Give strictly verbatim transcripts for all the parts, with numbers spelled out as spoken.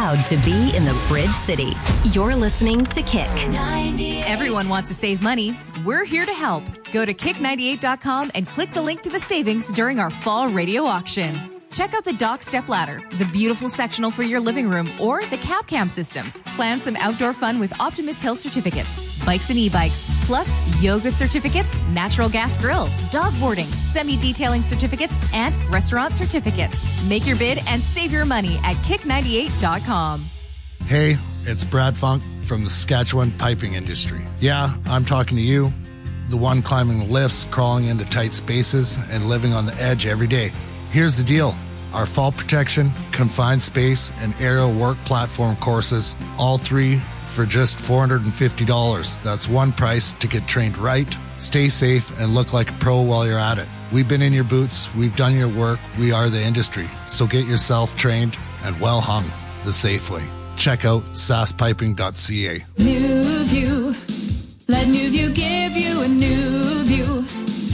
proud to be in the Bridge City. You're listening to Kick. Everyone wants to save money. We're here to help. Go to kick ninety-eight dot com and click the link to the savings during our fall radio auction. Check out the Dock Step Ladder, the beautiful sectional for your living room, or the Cap Cam systems. Plan some outdoor fun with Optimus Hill certificates, bikes and e-bikes, plus yoga certificates, natural gas grill, dog boarding, semi-detailing certificates, and restaurant certificates. Make your bid and save your money at kick ninety-eight dot com. Hey, it's Brad Funk from the Saskatchewan piping industry. Yeah, I'm talking to you, the one climbing lifts, crawling into tight spaces, and living on the edge every day. Here's the deal. Our fall protection, confined space, and aerial work platform courses, all three for just four hundred fifty dollars. That's one price to get trained right, stay safe, and look like a pro while you're at it. We've been in your boots, we've done your work, we are the industry. So get yourself trained and well hung the safe way. Check out sas piping dot c a. New View. Let New View give you a new view.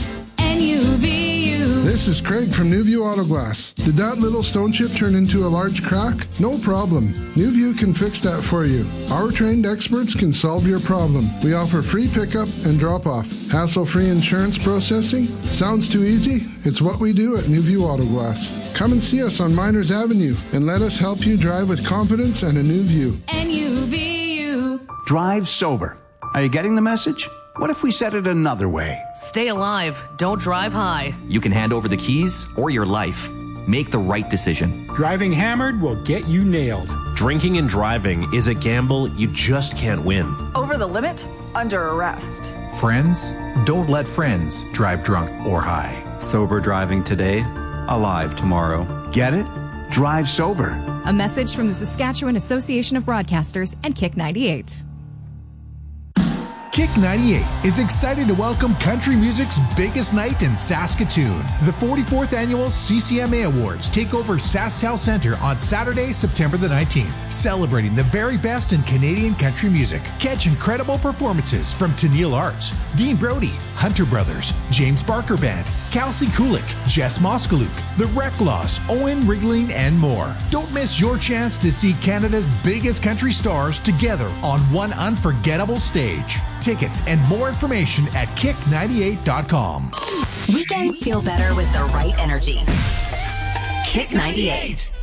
N U V U. This is Craig from New View Auto Glass. Did that little stone chip turn into a large crack? No problem. New View can fix that for you. Our trained experts can solve your problem. We offer free pickup and drop-off. Hassle-free insurance processing? Sounds too easy? It's what we do at New View Auto Glass. Come and see us on Miners Avenue and let us help you drive with confidence and a new view. N U V U. Drive sober. Are you getting the message? What if we said it another way? Stay alive. Don't drive high. You can hand over the keys or your life. Make the right decision. Driving hammered will get you nailed. Drinking and driving is a gamble you just can't win. Over the limit? Under arrest. Friends? Don't let friends drive drunk or high. Sober driving today, alive tomorrow. Get it? Drive sober. A message from the Saskatchewan Association of Broadcasters and Kick ninety-eight. Kick ninety-eight is excited to welcome country music's biggest night in Saskatoon. The forty-fourth Annual C C M A Awards take over SaskTel Centre on Saturday, September the nineteenth, celebrating the very best in Canadian country music. Catch incredible performances from Tennille Arts, Dean Brody, Hunter Brothers, James Barker Band, Kelsey Kulik, Jess Moskaluk, The Recklaws, Owen Rigling, and more. Don't miss your chance to see Canada's biggest country stars together on one unforgettable stage. Tickets and more information at kick ninety-eight dot com. Weekends feel better with the right energy. Kick ninety-eight.